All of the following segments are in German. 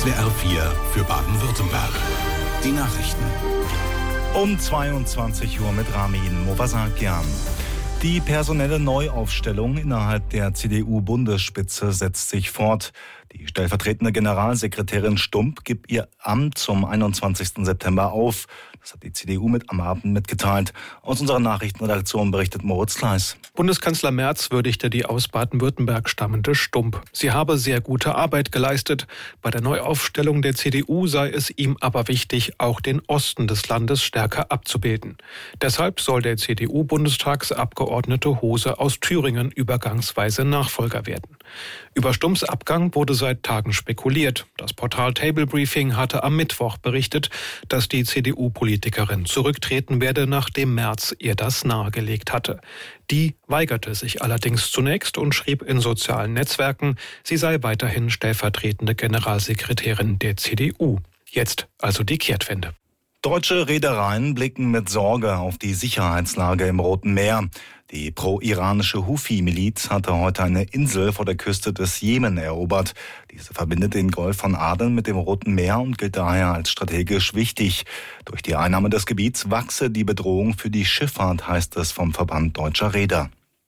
SWR 4 für Baden-Württemberg. Die Nachrichten. Um 22 Uhr mit Ramin Movasakian. Die personelle Neuaufstellung innerhalb der CDU-Bundesspitze setzt sich fort. Die stellvertretende Generalsekretärin Stump gibt ihr Amt zum 21. September auf. Das hat die CDU am Abend mitgeteilt. Aus unserer Nachrichtenredaktion berichtet Moritz Kleis. Bundeskanzler Merz würdigte die aus Baden-Württemberg stammende Stump. Sie habe sehr gute Arbeit geleistet. Bei der Neuaufstellung der CDU sei es ihm aber wichtig, auch den Osten des Landes stärker abzubilden. Deshalb soll der CDU-Bundestagsabgeordnete Hose aus Thüringen übergangsweise Nachfolger werden. Über Stumps Abgang wurde seit Tagen spekuliert. Das Portal Table Briefing hatte am Mittwoch berichtet, dass die CDU-Politikerin zurücktreten werde, nachdem Merz ihr das nahegelegt hatte. Die weigerte sich allerdings zunächst und schrieb in sozialen Netzwerken, sie sei weiterhin stellvertretende Generalsekretärin der CDU. Jetzt also die Kehrtwende. Deutsche Reedereien blicken mit Sorge auf die Sicherheitslage im Roten Meer. Die pro-iranische Houthi-Miliz hatte heute eine Insel vor der Küste des Jemen erobert. Diese verbindet den Golf von Aden mit dem Roten Meer und gilt daher als strategisch wichtig. Durch die Einnahme des Gebiets wachse die Bedrohung für die Schifffahrt, heißt es vom Verband Deutscher Reeder.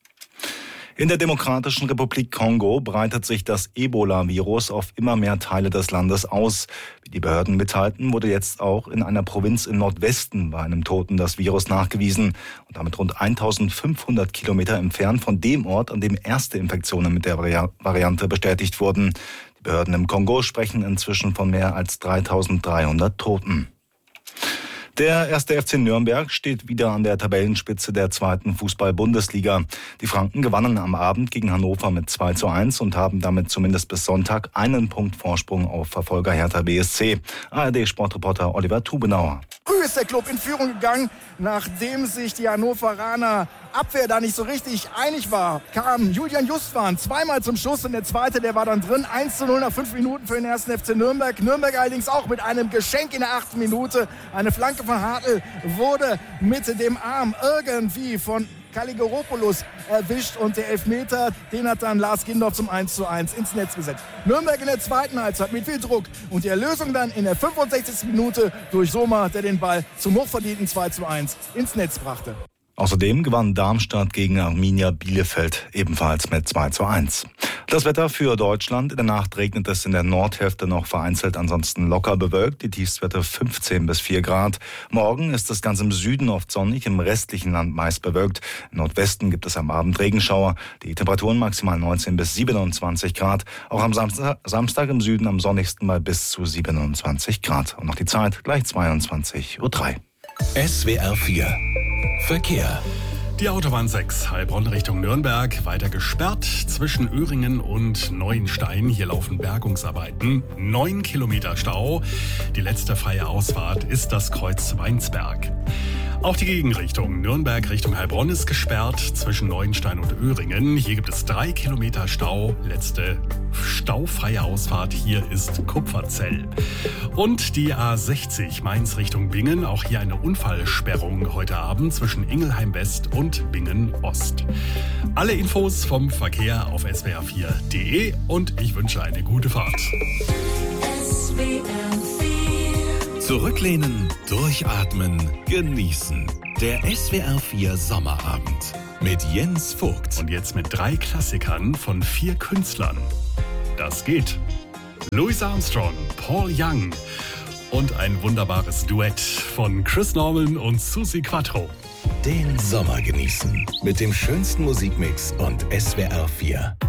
In der Demokratischen Republik Kongo breitet sich das Ebola-Virus auf immer mehr Teile des Landes aus. Wie die Behörden mitteilten, wurde jetzt auch in einer Provinz im Nordwesten bei einem Toten das Virus nachgewiesen und damit rund 1500 Kilometer entfernt von dem Ort, an dem erste Infektionen mit der Variante bestätigt wurden. Die Behörden im Kongo sprechen inzwischen von mehr als 3300 Toten. Der 1. FC Nürnberg steht wieder an der Tabellenspitze der 2. Fußball-Bundesliga. Die Franken gewannen am Abend gegen Hannover mit 2:1 und haben damit zumindest bis Sonntag einen Punkt Vorsprung auf Verfolger Hertha BSC. ARD-Sportreporter Oliver Tubenauer. Früh ist der Club in Führung gegangen, nachdem sich die Hannoveraner Abwehr da nicht so richtig einig war, kam Julian Justwan zweimal zum Schuss und der zweite, der war dann drin. 1:0 nach 5 Minuten für den 1. FC Nürnberg. Nürnberg allerdings auch mit einem Geschenk in der 8. Minute. Eine Flanke von Hartl wurde mit dem Arm irgendwie von Kaligeropoulos erwischt und der Elfmeter, den hat dann Lars Gindorf zum 1:1 ins Netz gesetzt. Nürnberg in der zweiten Halbzeit mit viel Druck und die Erlösung dann in der 65. Minute durch Sommer, der den Ball zum hochverdienten 2:1 ins Netz brachte. Außerdem gewann Darmstadt gegen Arminia Bielefeld ebenfalls mit 2:1. Das Wetter für Deutschland. In der Nacht regnet es in der Nordhälfte noch vereinzelt, ansonsten locker bewölkt. Die Tiefstwerte 15 bis 4 Grad. Morgen ist es ganz im Süden oft sonnig, im restlichen Land meist bewölkt. Im Nordwesten gibt es am Abend Regenschauer. Die Temperaturen maximal 19 bis 27 Grad. Auch am Samstag im Süden am sonnigsten bei bis zu 27 Grad. Und noch die Zeit gleich 22:03 Uhr. SWR 4 Verkehr. Die Autobahn 6 Heilbronn Richtung Nürnberg weiter gesperrt zwischen Öhringen und Neuenstein. Hier laufen Bergungsarbeiten. 9 Kilometer Stau. Die letzte freie Ausfahrt ist das Kreuz Weinsberg. Auch die Gegenrichtung Nürnberg Richtung Heilbronn ist gesperrt zwischen Neuenstein und Öhringen. Hier gibt es 3 Kilometer Stau. Letzte staufreie Ausfahrt hier ist Kupferzell. Und die A60 Mainz Richtung Bingen. Auch hier eine Unfallsperrung heute Abend zwischen Ingelheim West und Bingen Ost. Alle Infos vom Verkehr auf swr4.de und ich wünsche eine gute Fahrt. Zurücklehnen, durchatmen, genießen. Der SWR 4 Sommerabend mit Jens Vogt. Und jetzt mit 3 Klassikern von 4 Künstlern. Das geht. Louis Armstrong, Paul Young und ein wunderbares Duett von Chris Norman und Suzi Quatro. Den Sommer genießen mit dem schönsten Musikmix und SWR 4.